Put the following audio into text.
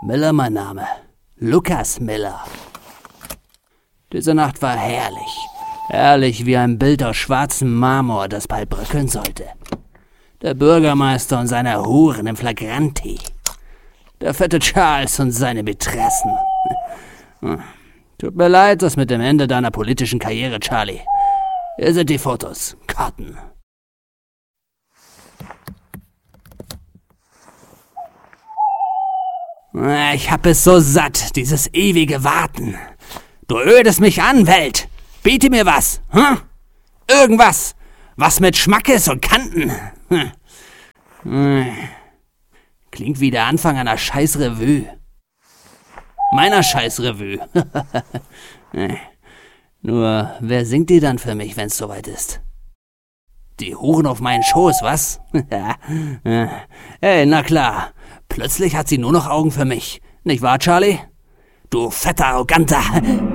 Miller mein Name. Lukas Miller. Diese Nacht war herrlich. Herrlich wie ein Bild aus schwarzem Marmor, das bald bröckeln sollte. Der Bürgermeister und seine Huren im Flagranti. Der fette Charles und seine Mätressen. Tut mir leid, das mit dem Ende deiner politischen Karriere, Charlie. Hier sind die Fotos. Karten. Ich hab es so satt, dieses ewige Warten. Du ödest mich an, Welt. Biete mir was, hm? Irgendwas, was mit Schmackes und Kanten. Klingt wie der Anfang einer Scheißrevue. Meiner Scheißrevue. Nur, wer singt die dann für mich, wenn's soweit ist? Die Huren auf meinen Schoß, was? Hey, na klar. Plötzlich hat sie nur noch Augen für mich. Nicht wahr, Charlie? Du fetter, arroganter...